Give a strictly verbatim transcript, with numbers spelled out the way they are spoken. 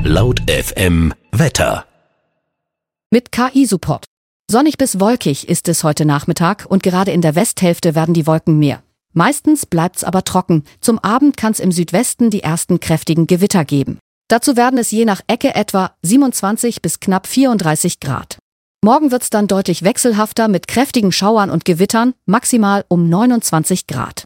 Laut F M Wetter. Mit K I-Support. Sonnig bis wolkig ist es heute Nachmittag und gerade in der Westhälfte werden die Wolken mehr. Meistens bleibt's aber trocken. Zum Abend kann's im Südwesten die ersten kräftigen Gewitter geben. Dazu werden es je nach Ecke etwa siebenundzwanzig bis knapp vierunddreißig Grad. Morgen wird's dann deutlich wechselhafter mit kräftigen Schauern und Gewittern, maximal um neunundzwanzig Grad.